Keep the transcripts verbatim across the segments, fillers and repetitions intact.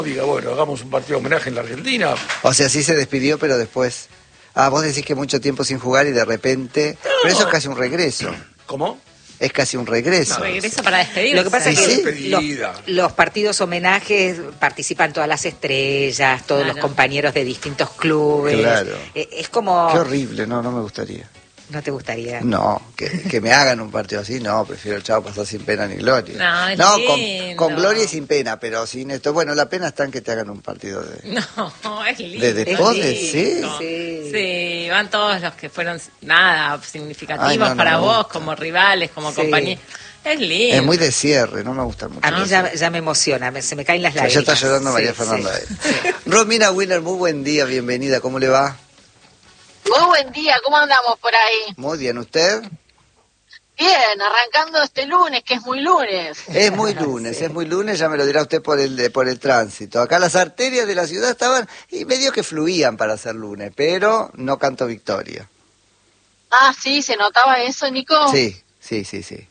diga, bueno, hagamos un partido de homenaje en la Argentina. O sea, sí se despidió, pero después... Ah, vos decís que mucho tiempo sin jugar y de repente... No. Pero eso es casi un regreso. ¿Cómo? Es casi un regreso. No, regreso para despedirse. Lo que pasa sí, es sí. que los, los partidos homenajes participan todas las estrellas, todos claro. los compañeros de distintos clubes. Claro. Eh, es como... Qué horrible, no, no me gustaría. ¿No te gustaría? No, que, que me hagan un partido así, no, prefiero el chavo pasar sin pena ni gloria. No, es no lindo. Con, con gloria y sin pena, pero sin esto. Bueno, la pena está en que te hagan un partido de... No, es lindo. ¿De deporte? Sí. sí. Sí, van todos los que fueron, nada, significativos Ay, no, para no vos, gusta. como rivales, como sí. compañeros. Es lindo. Es muy de cierre, no me gusta mucho. A mí ya, ya me emociona, me, se me caen las lágrimas. Ya está llorando sí, María Fernanda. Sí. Romina Wiener, muy buen día, bienvenida, ¿cómo le va? Muy buen día, ¿cómo andamos por ahí? Muy bien, ¿usted? Bien, arrancando este lunes, que es muy lunes. Es muy lunes, sí. es muy lunes, ya me lo dirá usted por el por el tránsito. Acá las arterias de la ciudad estaban y medio que fluían para ser lunes, pero no canto victoria. Ah, sí, ¿se notaba eso, Nico? Sí, sí, sí, sí.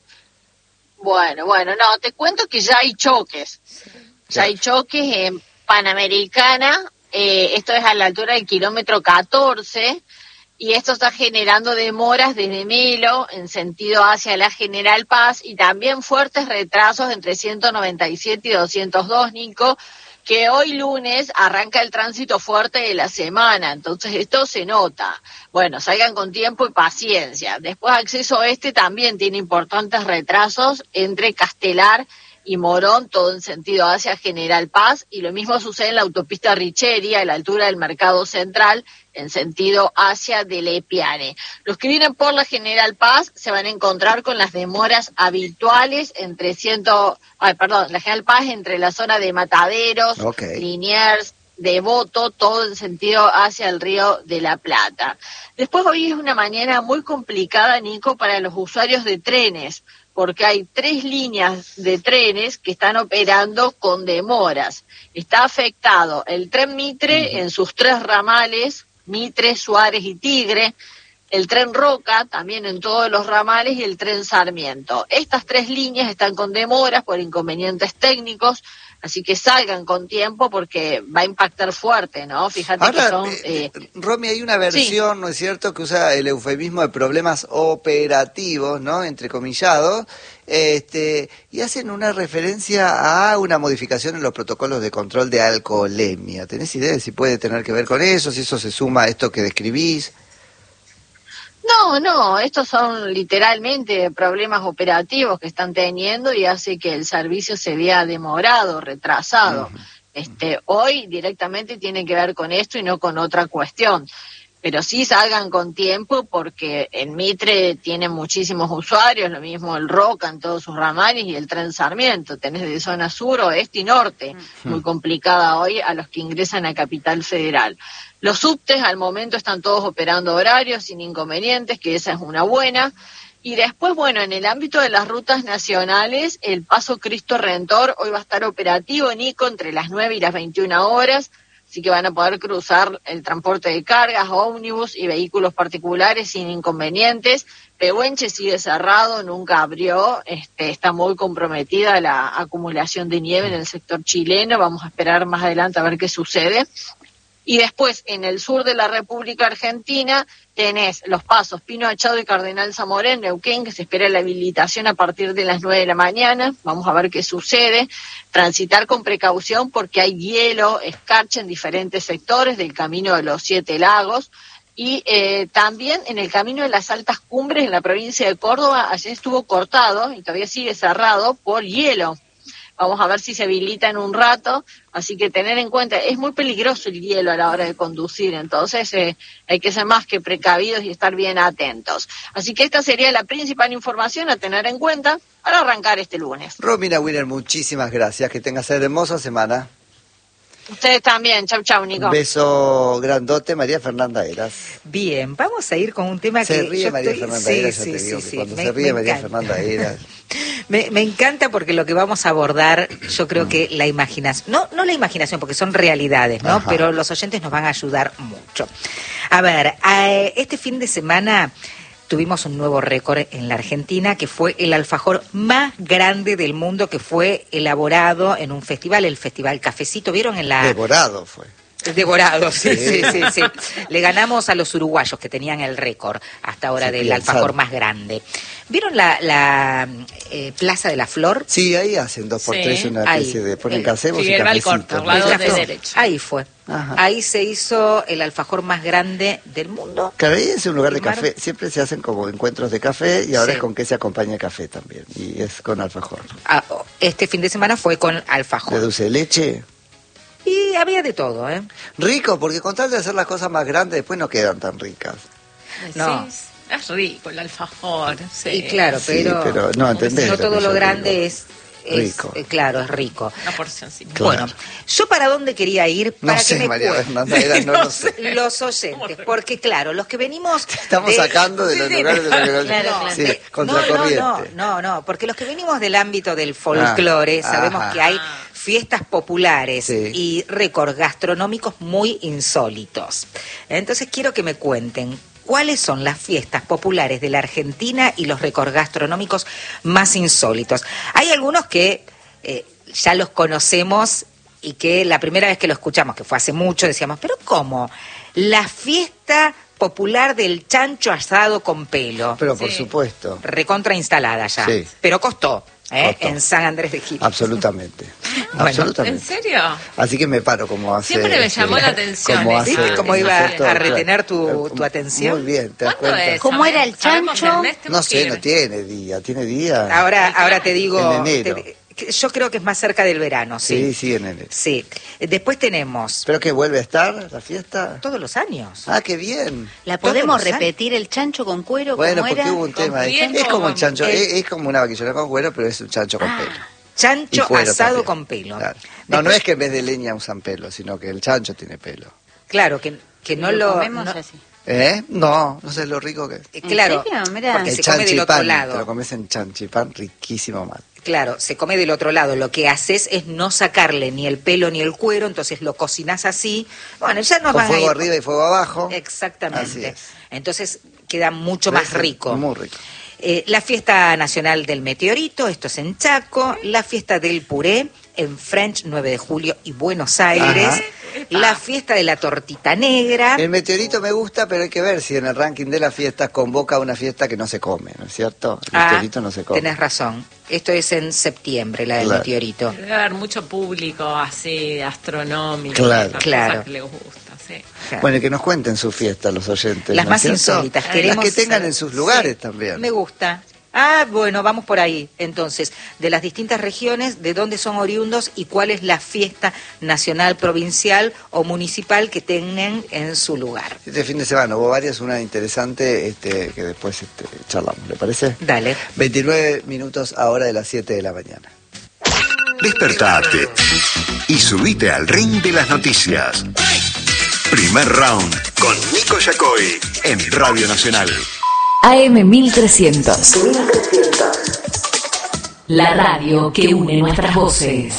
Bueno, bueno, no, te cuento que ya hay choques. Ya hay choques en Panamericana, eh, esto es a la altura del kilómetro catorce, y esto está generando demoras desde Melo en sentido hacia la General Paz y también fuertes retrasos entre ciento noventa y siete y doscientos dos, Nico, que hoy lunes arranca el tránsito fuerte de la semana, entonces esto se nota. Bueno, salgan con tiempo y paciencia. Después Acceso Oeste también tiene importantes retrasos entre Castelar y Morón, todo en sentido hacia General Paz, y lo mismo sucede en la autopista Richeri, a la altura del Mercado Central, en sentido hacia Delepiane. Los que vienen por la General Paz se van a encontrar con las demoras habituales entre ciento, ay, perdón, la General Paz entre la zona de Mataderos, okay. Liniers, Devoto, todo en sentido hacia el Río de la Plata. Después hoy es una mañana muy complicada, Nico, para los usuarios de trenes, porque hay tres líneas de trenes que están operando con demoras. Está afectado el tren Mitre en sus tres ramales, Mitre, Suárez y Tigre, el tren Roca también en todos los ramales y el tren Sarmiento. Estas tres líneas están con demoras por inconvenientes técnicos, así que salgan con tiempo porque va a impactar fuerte, ¿no? Fíjate Ahora, que son... Eh, eh, Romy, hay una versión, sí. ¿no es cierto?, que usa el eufemismo de problemas operativos, ¿no?, entrecomillados, este, y hacen una referencia a una modificación en los protocolos de control de alcoholemia. ¿Tenés idea de si puede tener que ver con eso, si eso se suma a esto que describís? No, no, estos son literalmente problemas operativos que están teniendo y hace que el servicio se vea demorado, retrasado. Uh-huh. Este, hoy directamente tiene que ver con esto y no con otra cuestión. Pero sí salgan con tiempo porque el Mitre tiene muchísimos usuarios, lo mismo el Roca en todos sus ramales y el tren Sarmiento. Tenés de zona sur, oeste y norte, uh-huh. muy complicada hoy a los que ingresan a Capital Federal. Los subtes al momento están todos operando horarios sin inconvenientes, que esa es una buena. Y después, bueno, en el ámbito de las rutas nacionales, el Paso Cristo Redentor hoy va a estar operativo, Nico, entre las nueve y las veintiuna horas, así que van a poder cruzar el transporte de cargas, ómnibus y vehículos particulares sin inconvenientes. Pehuenche sigue cerrado, nunca abrió, este, está muy comprometida la acumulación de nieve en el sector chileno, vamos a esperar más adelante a ver qué sucede. Y después, en el sur de la República Argentina, tenés los pasos Pino Achado y Cardenal Zamora en Neuquén, que se espera la habilitación a partir de las nueve de la mañana. Vamos a ver qué sucede. Transitar con precaución porque hay hielo, escarcha en diferentes sectores del Camino de los Siete Lagos. Y eh, también en el Camino de las Altas Cumbres en la provincia de Córdoba, ayer estuvo cortado y todavía sigue cerrado por hielo. Vamos a ver si se habilita en un rato, así que tener en cuenta, es muy peligroso el hielo a la hora de conducir, entonces eh, hay que ser más que precavidos y estar bien atentos. Así que esta sería la principal información a tener en cuenta para arrancar este lunes. Romina Wiener, muchísimas gracias, que tengas una hermosa semana. Ustedes también, chau chau, Nico. Un beso grandote, María Fernanda Heras. Bien, vamos a ir con un tema se que... Se ríe yo María estoy... Fernanda sí, Heras, sí, ya te sí, digo, sí, que cuando me, se ríe me María encanta. Fernanda Heras... Me, me encanta porque lo que vamos a abordar, yo creo que la imaginación, no, no la imaginación porque son realidades, ¿no? Ajá. Pero los oyentes nos van a ayudar mucho. A ver, eh, este fin de semana tuvimos un nuevo récord en la Argentina, que fue el alfajor más grande del mundo, que fue elaborado en un festival, el Festival Cafecito. ¿Vieron en la...? Devorado fue. Devorado, sí, Sí. sí, sí, sí. Le ganamos a los uruguayos que tenían el récord hasta ahora Sí, del bien, alfajor sabe. más grande. ¿Vieron la, la eh, Plaza de la Flor? Sí, ahí hacen dos por Sí, tres una ahí. especie de ponen El- gazebos y Figueroa cafecito. Alcorta, al lado El de café- derecha. Ahí fue. Ajá. Ahí se hizo el alfajor más grande del mundo. Claro, ahí es un lugar de Filmaron. café. Siempre se hacen como encuentros de café y ahora Sí. es con que se acompaña café también. Y es con alfajor. Ah, Este fin de semana fue con De alfajor. dulce de leche. Y había de todo, ¿eh? Rico, porque con tal de hacer las cosas más grandes después no quedan tan ricas. No. Decís, es rico el alfajor. Sí. Y claro, Sí, pero, pero no, entendés no lo que todo lo yo grande digo. es, es Rico. eh, claro, es rico. Una porción sí. Claro. Bueno, ¿yo para dónde quería ir? No Para sé, que me María cuenten Fernanda, era- no lo sé. los oyentes, porque claro, los que venimos... Estamos de- sacando de los Sí, sí, lugares de los que no- claro, Sí, claro. De- contracorriente. No, no, no, no, porque los que venimos del ámbito del folclore, Ah, sabemos ajá. que hay fiestas populares Sí. y récords gastronómicos muy insólitos. Entonces quiero que me cuenten cuáles son las fiestas populares de la Argentina y los récords gastronómicos más insólitos. Hay algunos que eh, ya los conocemos y que la primera vez que lo escuchamos, que fue hace mucho, decíamos, ¿pero cómo? La fiesta popular del chancho asado con pelo. Pero por Sí. supuesto, Recontra instalada ya. Sí. Pero costó, ¿eh? Costó. En San Andrés de Giles. absolutamente. Bueno, absolutamente. ¿En serio? Así que me paro como hace... Siempre me este, llamó la atención Como esa- hace, ¿Viste cómo esa iba fiesta. a retener tu, tu atención? Muy bien, ¿te das ¿Cuándo cuenta? es? ¿Cómo era el ¿Sabemos chancho? el mes? Tengo No que sé, ir. no tiene día, tiene día. Ahora, ahora te digo... En enero. te- que yo creo que es más cerca del verano, Sí, sí. sí, en enero. Sí. Después tenemos ¿Pero que vuelve a estar la fiesta? todos los años. Ah, qué bien. ¿La Todos podemos los años. repetir el chancho con cuero? Bueno, como porque era? hubo un ¿Con tema ahí. piel Es o como un con- chancho, el- es, es como una vaquillona con cuero, pero es un chancho con Ah. pelo. Chancho Y cuero asado también. con pelo. Claro. No, no Después- es que en vez de leña usan pelo, sino que el chancho tiene pelo. Claro, que, que no lo... comemos no- así. ¿Eh? No, no sé lo rico que es. eh, ¿En claro, serio? Mirá. porque El se come del otro chanchipán, lado. te lo comes en chanchipán, riquísimo mal. Claro, se come del otro lado. Lo que haces es no sacarle ni el pelo ni el cuero, entonces lo cocinas así. Bueno, ya nos Con van fuego a ir... arriba y fuego abajo. Así Exactamente. es. Entonces queda mucho más Debe ser rico. Muy rico. Eh, la fiesta nacional del meteorito, esto es en Chaco. La fiesta del puré en French, nueve de julio y Buenos Aires. Ajá. La fiesta de la tortita negra. El meteorito me gusta, pero hay que ver si en el ranking de las fiestas convoca una fiesta que no se come, ¿no es cierto? El Ah, meteorito no se come. tenés razón. Esto es en septiembre, la del Claro. meteorito. Debe haber mucho público así, astronómico. Claro. esas Claro. cosas que les gusta, sí. Bueno, y que nos cuenten sus fiestas los oyentes. Las ¿no más es cierto? insólitas. Las Queremos que tengan saber. en sus lugares Sí, también. Me gusta. Ah, bueno, vamos por ahí. Entonces, de las distintas regiones, de dónde son oriundos y cuál es la fiesta nacional, provincial o municipal que tengan en su lugar. Este fin de semana hubo varias, una interesante este, que después este, charlamos, ¿le parece? Dale. veintinueve minutos ahora de las siete de la mañana. Despertate y subite al ring de las noticias. Primer round con Nico Yacoy en Radio Nacional. A M mil trescientos. La radio que une nuestras voces.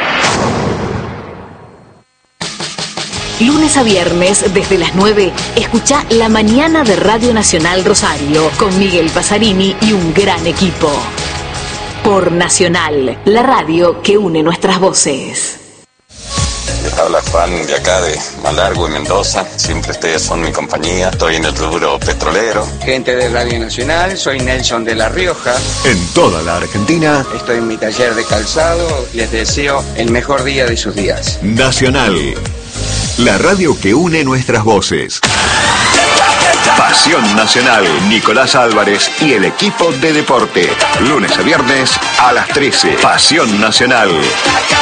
Lunes a viernes, desde las nueve, escucha La Mañana de Radio Nacional Rosario, con Miguel Pasarini y un gran equipo. Por Nacional, la radio que une nuestras voces. Les habla Juan de acá de Malargüe y Mendoza. Siempre ustedes son mi compañía. Estoy en el rubro petrolero. Gente de Radio Nacional, soy Nelson de La Rioja. En toda la Argentina, Estoy en mi taller de calzado. Les deseo el mejor día de sus días. Nacional. La radio que une nuestras voces. Pasión Nacional, Nicolás Álvarez y el equipo de deporte. Lunes a viernes a las trece. Pasión Nacional.